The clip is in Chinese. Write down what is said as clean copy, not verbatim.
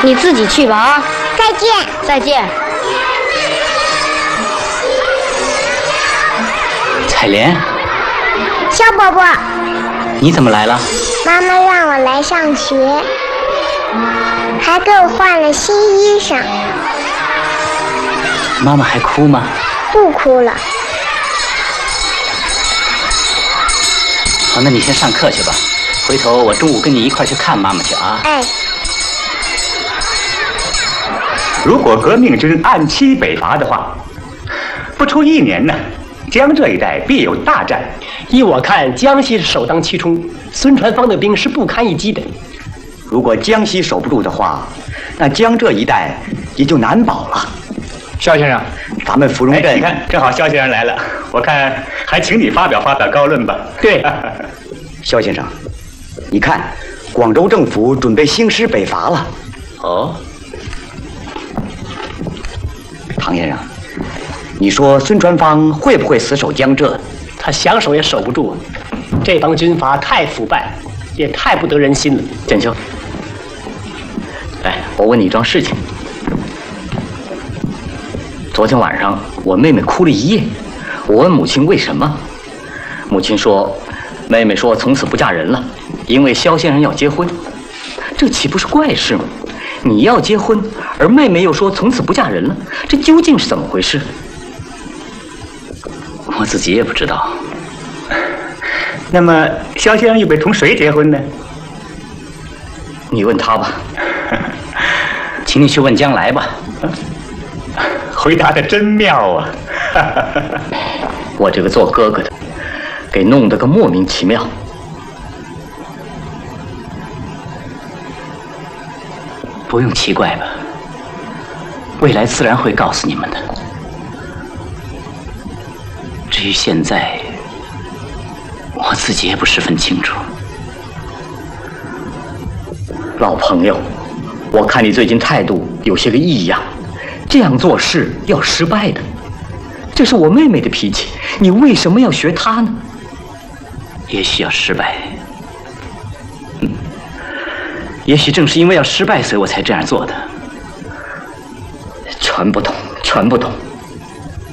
你自己去吧啊！ 再见。 再见。 彩莲， 小宝宝， 你怎么来了？ 妈妈让我来上学，还给我换了新衣裳。 妈妈还哭吗？ 不哭了。 好，那你先上课去吧，回头我中午跟你一块去看妈妈去啊。 哎。 如果革命军按期北伐的话，不出1年呢，江浙一带必有大战。 依我看，江西是首当其冲，孙传芳的兵是不堪一击的。 如果江西守不住的话，那江浙一带也就难保了。 肖先生， 咱们芙蓉镇， 你看，正好肖先生来了，我看还请你发表高论吧。 对， 肖先生，你看，广州政府准备兴师北伐了。 哦， 唐先生，你说孙传芳会不会死守江浙？ 他想守也守不住，这帮军阀太腐败，也太不得人心了。 建秋，来，我问你一桩事情。昨天晚上我妹妹哭了一夜，我问母亲为什么，母亲说，妹妹说从此不嫁人了，因为肖先生要结婚。这岂不是怪事吗？你要结婚，而妹妹又说从此不嫁人了，这究竟是怎么回事？我自己也不知道。 那么肖先生预备同谁结婚呢？ 你问他吧。请你去问将来吧。 回答的真妙啊！ 我这个做哥哥的，给弄得个莫名其妙。不用奇怪吧，未来自然会告诉你们的。至于现在，我自己也不十分清楚。老朋友，我看你最近态度有些个异样，这样做事要失败的。这是我妹妹的脾气，你为什么要学她呢？也许要失败，也许正是因为要失败，所以我才这样做的。全不懂，全不懂。